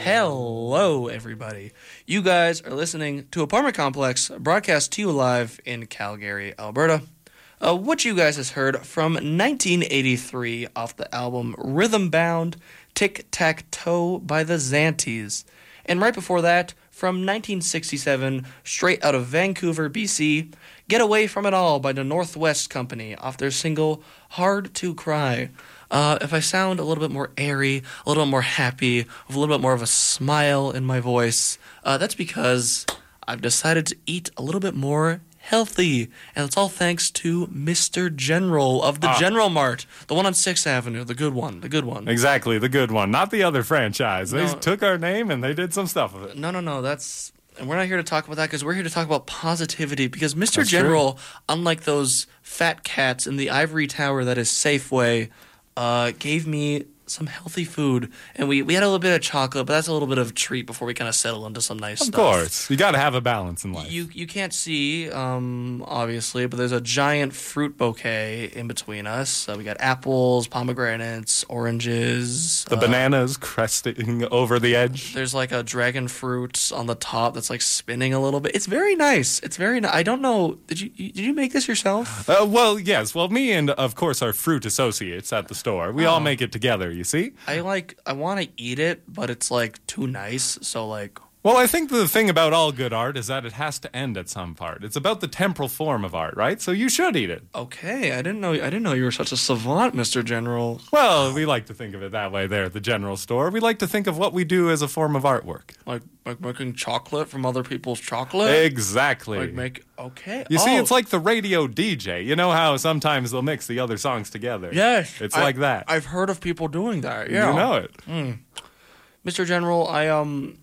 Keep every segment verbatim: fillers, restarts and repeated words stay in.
Hello, everybody. You guys are listening to Apartment Complex, broadcast to you live in Calgary, Alberta. Uh, what you guys has heard from nineteen eighty-three off the album Rhythm Bound, Tic Tac Toe by the Xanties. And right before that, from nineteen sixty-seven, straight out of Vancouver, B C, Get Away From It All by the Northwest Company off their single Hard to Cry. Uh, if I sound a little bit more airy, a little bit more happy, with a little bit more of a smile in my voice, uh, that's because I've decided to eat a little bit more healthy. And it's all thanks to Mister General of the ah. General Mart, the one on sixth Avenue, the good one, the good one. Exactly, the good one, not the other franchise. They No. took our name and they did some stuff with it. No, no, no, that's... And we're not here to talk about that because we're here to talk about positivity because Mister That's General, true. unlike those fat cats in the ivory tower that is Safeway, uh, gave me some healthy food. And we, we had a little bit of chocolate, but that's a little bit of a treat before we kind of settle into some nice of stuff. Of course. You got to have a balance in life. You you can't see, um, obviously, but there's a giant fruit bouquet in between us. Uh, we got apples, pomegranates, oranges. The uh, bananas cresting over the edge. There's like a dragon fruit on the top that's like spinning a little bit. It's very nice. It's very nice. I don't know. Did you did you make this yourself? Uh, well, yes. Well, me and, of course, our fruit associates at the store. We Oh. all make it together, you see? I like, I want to eat it, but it's like too nice. So like... Well, I think the thing about all good art is that it has to end at some part. It's about the temporal form of art, right? So you should eat it. Okay, I didn't know I didn't know you were such a savant, Mister General. Well, we like to think of it that way there at the general store. We like to think of what we do as a form of artwork. Like like making chocolate from other people's chocolate? Exactly. Like make okay. You oh. see, it's like the radio D J. You know how sometimes they'll mix the other songs together? Yes. It's I, like that. I've heard of people doing that. Yeah. You know it. Mm. Mister General, I um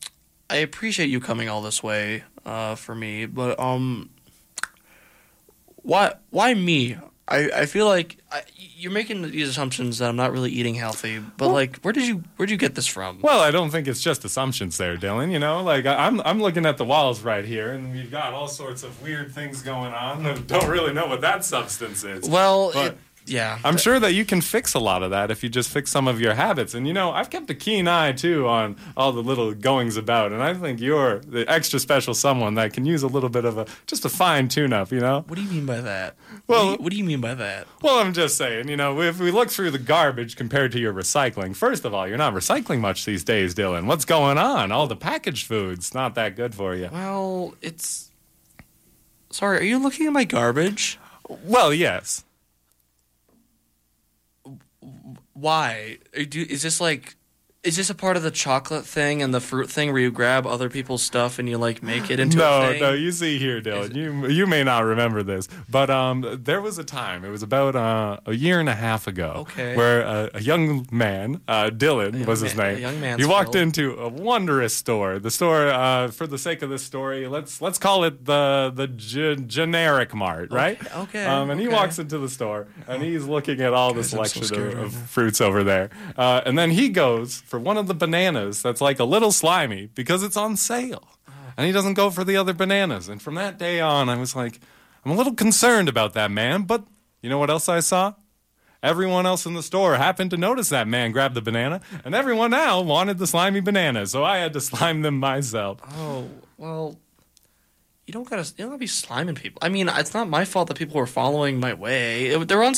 I appreciate you coming all this way uh, for me, but um, why why me? I, I feel like I, you're making these assumptions that I'm not really eating healthy, but well, like, where did you where did you get this from? Well, I don't think it's just assumptions there, Dylan. You know, like I, I'm I'm looking at the walls right here, and we've got all sorts of weird things going on. I don't really know what that substance is. Well, but it, yeah, I'm sure that you can fix a lot of that if you just fix some of your habits. And you know, I've kept a keen eye too on all the little goings about, and I think you're the extra special someone that can use a little bit of a just a fine tune-up. You know? What do you mean by that? Well, what do you, what do you mean by that? Well, I'm just saying, you know, if we look through the garbage compared to your recycling, first of all, you're not recycling much these days, Dylan. What's going on? All the packaged food's not that good for you. Well, it's... Sorry, are you looking at my garbage? Well, yes. Why? Is this like... Is this a part of the chocolate thing and the fruit thing where you grab other people's stuff and you like make it into no, a thing? No, no, you see here, Dylan, you you may not remember this, but um, there was a time, it was about uh, a year and a half ago, okay. where a, a young man, uh, Dylan was his man, name, a young man he walked into a wondrous store. The store, uh, for the sake of this story, let's let's call it the the ge- generic mart, right? Okay. okay um, and okay. he walks into the store and he's looking at all Guys, the selection so of, right of now. fruits over there, uh, and then he goes for one of the bananas that's like a little slimy because it's on sale. Oh. And he doesn't go for the other bananas. And from that day on, I was like, I'm a little concerned about that man. But you know what else I saw? Everyone else in the store happened to notice that man grab the banana. And everyone now wanted the slimy banana. So I had to slime them myself. Oh, well... You don't gotta, you don't gotta be sliming people. I mean, it's not my fault that people were following my way. It, they're on